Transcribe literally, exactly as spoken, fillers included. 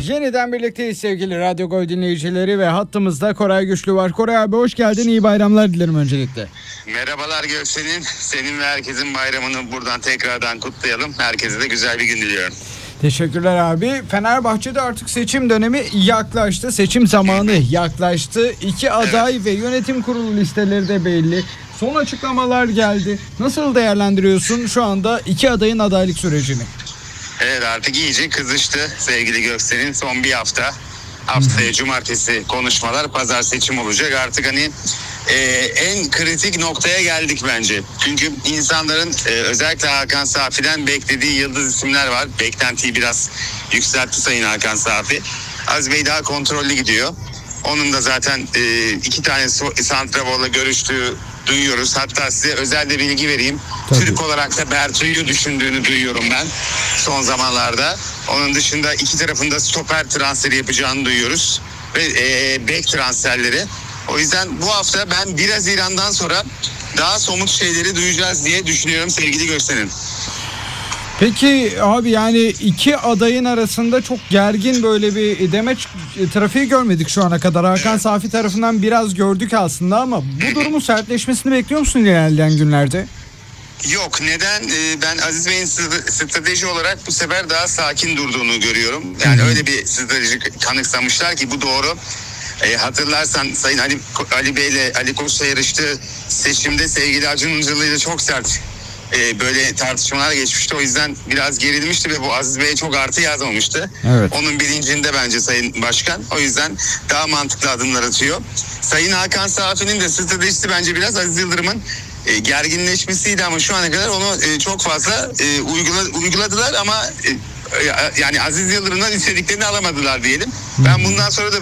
Yeniden birlikteyiz sevgili Radyo Gol dinleyicileri ve hattımızda Koray Güçlü var. Koray abi hoş geldin, iyi bayramlar dilerim öncelikle. Merhabalar Göksel'in, senin ve herkesin bayramını buradan tekrardan kutlayalım. Herkese de güzel bir gün diliyorum. Teşekkürler abi. Fenerbahçe'de artık seçim dönemi yaklaştı. Seçim zamanı yaklaştı. İki aday evet. ve yönetim kurulu listeleri de belli. Son açıklamalar geldi. Nasıl değerlendiriyorsun şu anda iki adayın adaylık sürecini? Evet, artık iyice kızıştı sevgili Göksel'in. Son bir hafta. Haftaya cumartesi konuşmalar, pazar seçim olacak. Artık hani e, en kritik noktaya geldik bence. Çünkü insanların e, özellikle Hakan Safi'den beklediği yıldız isimler var. Beklentiyi biraz yükseltti Sayın Hakan Safi. Aziz Bey daha kontrollü gidiyor. Onun da zaten e, iki tane santraforla görüştüğü duyuyoruz. Hatta size özel de bilgi vereyim. Tabii. Türk olarak da Bertu'yu düşündüğünü duyuyorum ben son zamanlarda. Onun dışında iki tarafında stoper transferi yapacağını duyuyoruz. Ve e, bek transferleri. O yüzden bu hafta ben bir Haziran'dan sonra daha somut şeyleri duyacağız diye düşünüyorum sevgili Göksel'in. Peki abi, yani iki adayın arasında çok gergin böyle bir demeç trafiği görmedik şu ana kadar. Hakan Safi tarafından biraz gördük aslında ama bu durumun sertleşmesini bekliyor musun ilerleyen günlerde? Yok, neden? Ee, ben Aziz Bey'in strateji olarak bu sefer daha sakin durduğunu görüyorum. Yani öyle bir strateji kanıksamışlar ki bu doğru. E, hatırlarsan Sayın Ali, Ali Bey ile Ali Koç'la yarıştığı seçimde sevgili Acun Ilıcalı ile çok sert e, böyle tartışmalar geçmişti. O yüzden biraz gerilmişti ve bu Aziz Bey'e çok artı yazmamıştı. Evet. Onun bilincinde bence Sayın Başkan. O yüzden daha mantıklı adımlar atıyor. Sayın Hakan Safi'nin de stratejisi bence biraz Aziz Yıldırım'ın e, gerginleşmesiydi ama şu ana kadar onu e, çok fazla e, uygula, uyguladılar ama e, yani Aziz Yıldırım'dan istediklerini alamadılar diyelim. Ben bundan sonra da